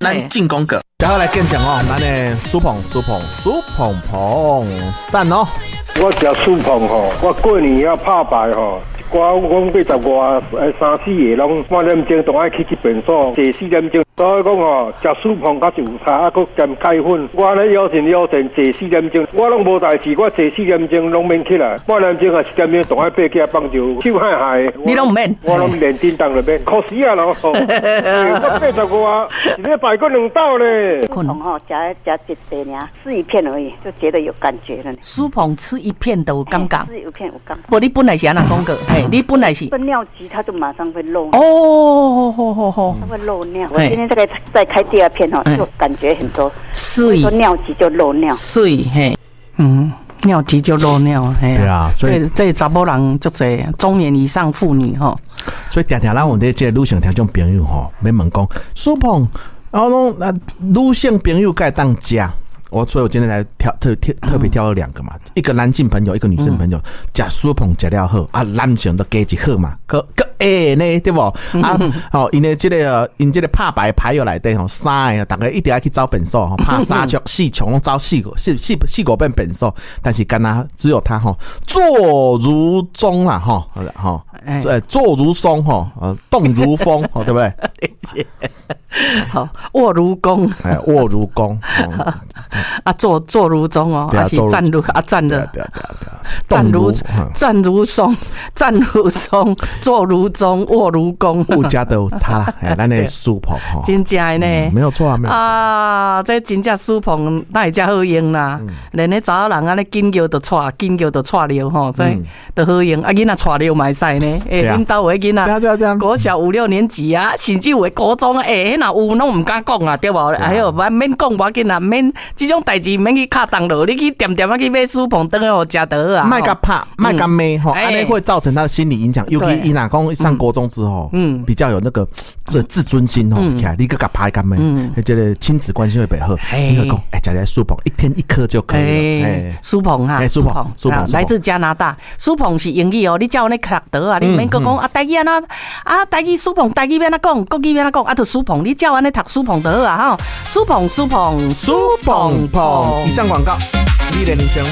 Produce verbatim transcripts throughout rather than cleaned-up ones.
咱进攻个。 然后来见证哦，咱的苏鹏、苏鹏、苏鹏鹏，赞哦！ 我食苏鹏吼，我过年遐拍牌吼。我讲八十外诶三四个拢半点钟都爱去去便所，坐四点钟。所以讲吼，食苏鹏较是有差，啊，佮兼开荤。我咧腰神腰神坐四点钟，我拢无代志，我坐四点钟拢免起来，半点钟啊四点钟都爱爬起来放球，手嗨嗨。 你拢唔免？ 我拢连叮当了免，可惜啊咯。我八十外，一礼拜过两道咧。 苏鹏吼，食食一碟尔，吃一片而已，就觉得有感觉了。 苏鹏吃一片都有感觉， 吃一片有感觉。 不，你本来是安那讲过，嘿，你本来是。 分尿急，它就马上会漏。 哦，好好好， 它会漏尿。我今天再再开第二片哈，就感觉很多。 所以说尿急就漏尿。 所以嘿，嗯，尿急就漏尿，嘿。 对啊，所以这查某人足侪，中年以上妇女哈。 所以常常咱我哋这个女性听众朋友吼，要问讲，苏鹏，然后拢那女性朋友该当食。我所以，我今天才挑特特特别挑了两个嘛，一个男性朋友，一个女性朋友，食苏鹏食了好啊，男性都加一好嘛，个个诶呢，对不？啊，哦，因为这个因这个拍牌牌友来底吼，三个大家一定要去找本数吼，拍三局四场拢找四个，四四四个变本数，但是干那只有他吼，坐如钟啦吼，吼，呃，坐如松吼，呃，动如风，吼，对不对？ 好，卧如弓， 哎，卧如弓， 啊，坐坐如钟哦，还是站如啊站的，站如站如松，站如松，坐如钟，卧如弓， 物价都差啦，哎，咱的苏鹏哈， 真正的呢， 没有错啊，没有啊，这真正苏鹏那会真好用啦，连那查某人安尼紧叫就带，紧叫就带了吼，这都好用，啊，囡仔带了嘛使呢，诶，恁兜的囡仔， 对啊对啊对啊， 国小五六年级啊，甚至有的高中诶，那有拢唔敢讲啊，对无？哎呦，免讲无要紧啊，免这种代志免去卡当落，你去点点啊去买苏鹏灯诶，互食得啊。 卖甲拍，卖甲骂吼，安尼会造成他的心理影响。尤其伊若讲上国中之后，嗯，比较有那个这自尊心吼，起来你个甲拍甲骂，这个亲子关系会比较好。你会讲，哎，食食苏鹏，一天一颗就可以了。哎， 苏鹏啊， 苏鹏，苏鹏， 来自加拿大。苏鹏是英语哦，你叫我那读得啊，你免讲讲啊，台语安那啊，台语苏鹏，台语要安怎讲，国语要安怎讲，啊，就苏鹏，你叫我那读苏鹏得啊，哈，苏鹏，苏鹏， 苏鹏鹏。以上广告，你的人生。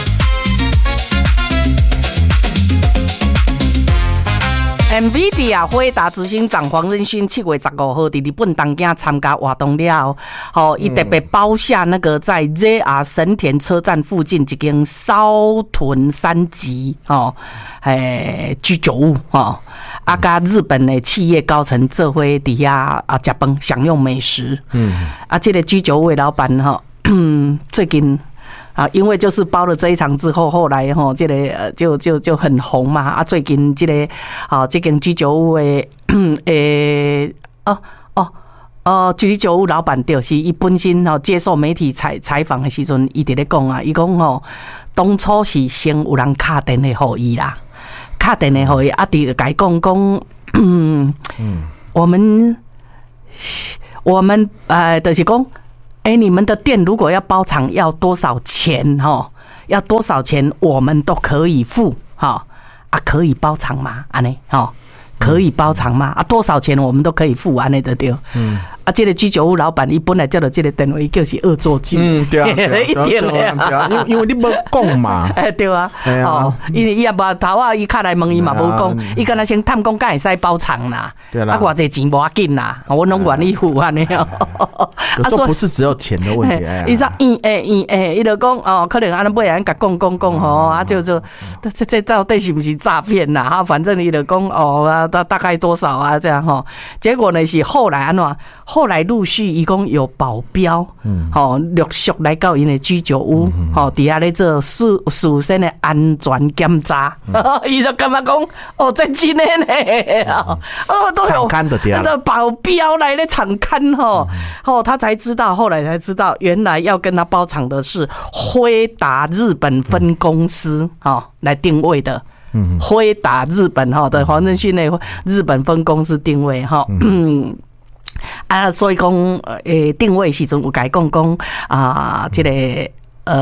NVIDIA 辉达执行长黄仁勋七月十五号在日本东京参加活动了，吼，伊特别包下那个在 J R 神田车站附近一间烧豚三级，吼，诶居酒屋，吼，啊，甲日本的企业高层做伙伫遐啊食饭享用美食，嗯，啊，这个居酒屋的老板吼，最近。啊，因为就是包了这一场之后，后来吼，这个呃就就就很红嘛。啊，最近这个啊，这间居酒屋的诶，哦哦哦，居酒屋老板就是伊本身吼接受媒体采采访的时阵，伊伫咧讲啊，伊讲吼，当初是先有人敲电话互伊啦，敲电话互伊，啊，伫甲伊讲讲，嗯嗯，我们我们呃，就是讲。哎，你们的店如果要包场要多少钱？哈，要多少钱我们都可以付，哈啊，可以包场吗？安尼，哈，可以包场吗？啊，多少钱我们都可以付，安尼的对。嗯。啊，这个居酒屋老板，伊本来叫做这个电话，伊叫是恶作剧。 嗯，对啊， 一定的。 因为因为你无讲嘛。 哎，对啊。哦，因为伊也无头啊，伊敲来问伊嘛无讲，伊敢若先探讲，敢会使包场啦。 对啦。 啊，偌济钱无要紧啦，我拢愿意付安尼哦。 有时候不是只有钱的问题。 伊说，嗯诶嗯诶，伊就讲哦，可能安尼尾仔甲讲讲讲吼，啊就就这这到底是不是诈骗啦？哈，反正伊就讲哦啊，大大概多少啊这样吼。结果呢是后来安怎？后来陆续一共有保镖，嗯，吼陆续来到因的居酒屋，吼底下咧做事事先的安全检查，伊就感觉讲哦，在今天呢，哦都有那个保镖来咧场勘吼，吼他才知道，后来才知道，原来要跟他包场的是辉达日本分公司，吼来定位的。辉达日本哈的黄仁勋的日本分公司定位哈。啊，所以讲，诶，定位时阵有甲伊讲讲啊，这个呃，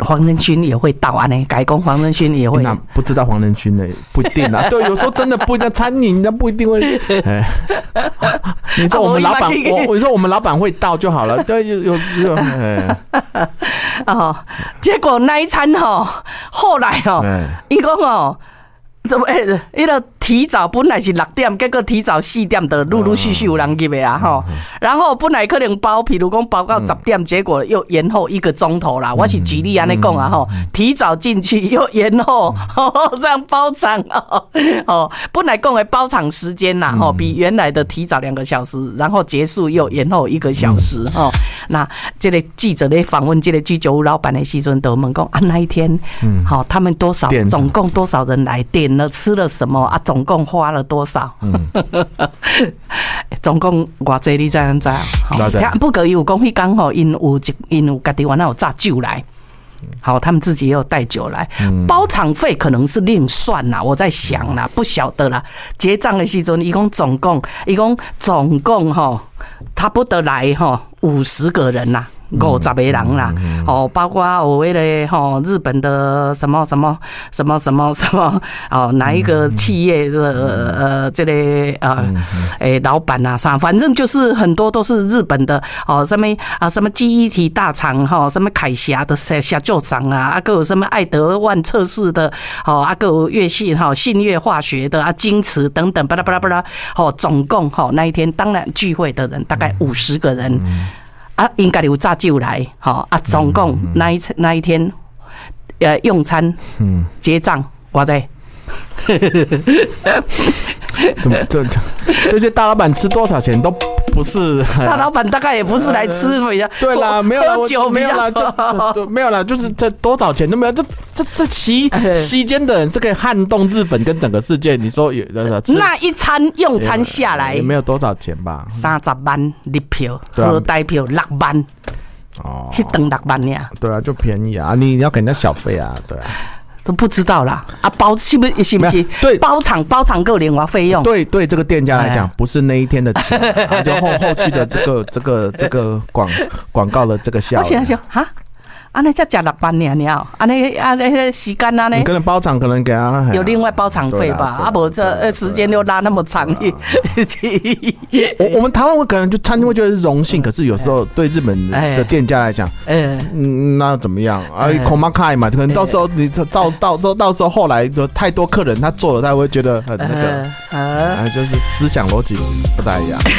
黄仁勋也会到啊呢，改工黄仁勋也会。 那不知道黄仁勋呢，不一定啊。对，有时候真的不一定，餐饮那不一定会。哎，你说我们老板，我我说我们老板会到就好了。对，有有时候。哎， 哦，结果那一餐哦，后来哦，伊讲哦。怎么？诶，迄个提早本来是六点，结果提早四点的，陆陆续续有人入的啊吼。然后本来可能包，譬如讲包到十点，结果又延后一个钟头啦。我是举例安尼讲啊吼，提早进去又延后，这样包场哦。哦，本来讲的包场时间呐，吼比原来的提早两个小时，然后结束又延后一个小时哦。那这个记者咧访问这个居酒屋老板的时阵，都问讲啊那一天，好他们多少，总共多少人来点了吃了什么啊？总共花了多少？嗯、总共偌济你知影知？好，不过有讲迄天吼，因有一因有家己原来有炸酒来，好，他们自己也有带酒来，嗯、包场费可能是另算啦，我在想啦，不晓得啦。结账的时阵，一共总共一共总共吼，差不多来吼五十个人啦。五十个人啦，哦，包括有迄个吼日本的什么什么什么什么什么哦，哪一个企业的呃这个呃诶老板啊啥，反正就是很多都是日本的哦，什么啊什么记忆体大厂哈，什么凯霞的下旧厂啊，啊个有什么爱德万测试的哦，啊个有乐信哈信越化学的啊京瓷等等巴拉巴拉巴拉，哦，总共哈那一天当然聚会的人大概五十个人。啊，应该有炸酒来，好啊，总共那一那一天，呃，用餐，嗯，结账，我在。 怎么这这些大老板吃多少钱都不是？ 大老板大概也不是来吃比较， 对啦，没有啦， 喝酒没有啦，就就没有啦，就是这多少钱都没有，这这这期期间的人是可以撼动日本跟整个世界。你说有那一餐用餐下来也没有多少钱吧？ 三十万入票，喝代票六万，哦，一顿六万呀。 对啊，就便宜啊，你你要给人家小费啊，对啊。 都不知道啦啊，包是不是是不是？对，包场包场够另外费用。 对对，这个店家来讲，不是那一天的钱，就后后续的这个这个这个广广告的这个效益。 我想想哈。安尼才吃六万尔尔，安尼安尼时间安尼， 你可能包场可能给他有另外包场费吧，啊不这时间又拉那么长。 我我们台湾可能就餐厅会觉得是荣幸，可是有时候对日本的店家来讲，嗯，那怎么样啊？恐怕开嘛，可能到时候你到到到到时候后来就太多客人他做了，他会觉得很那个，啊，就是思想逻辑不太一样。